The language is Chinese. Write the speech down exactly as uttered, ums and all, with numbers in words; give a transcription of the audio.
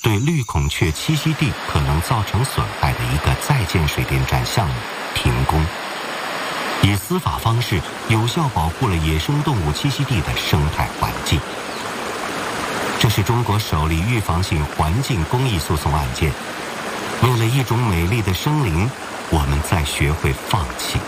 对绿孔雀栖息地可能造成损害的一个在建水电站项目停工，以司法方式有效保护了野生动物栖息地的生态环境。这是中国首例预防性环境公益诉讼案件。为了一种美丽的生灵，我们再学会放弃。